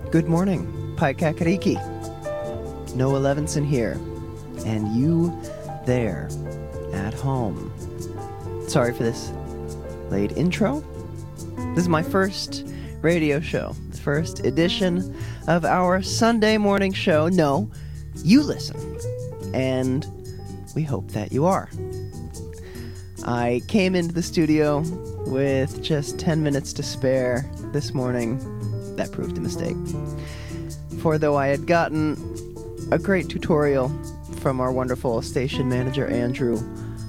Good morning, Paikakariki. Noah Levinson here, and you there at home. Sorry for this late intro. This is my first radio show, the first edition of our Sunday morning show. No, you listen, and we hope that you are. I came into the studio with just 10 minutes to spare this morning. That proved a mistake. For though I had gotten a great tutorial from our wonderful station manager, Andrew,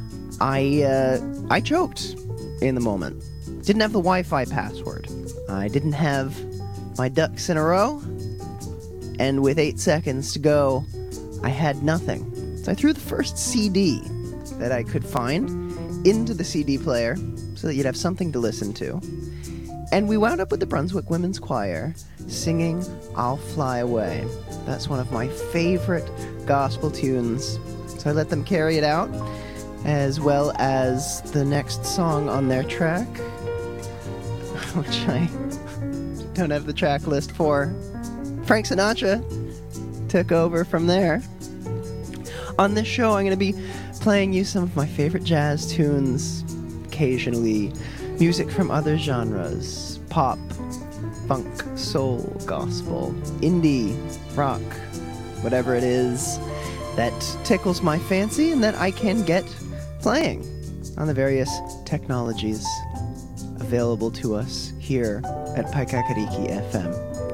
I choked in the moment. Didn't have the Wi-Fi password. I didn't have my ducks in a row. And with 8 seconds to go, I had nothing. So I threw the first CD that I could find into the CD player so that you'd have something to listen to. And we wound up with the Brunswick Women's Choir singing I'll Fly Away. That's one of my favorite gospel tunes. So I let them carry it out, as well as the next song on their track, which I don't have the track list for. Frank Sinatra took over from there. On this show, I'm going to be playing you some of my favorite jazz tunes, occasionally music from other genres, pop, funk, soul, gospel, indie, rock, whatever it is that tickles my fancy and that I can get playing on the various technologies available to us here at Paikakariki FM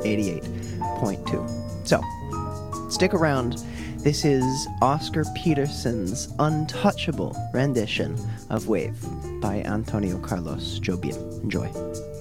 88.2. So, stick around. This is Oscar Peterson's untouchable rendition of Wave by Antonio Carlos Jobim. Enjoy.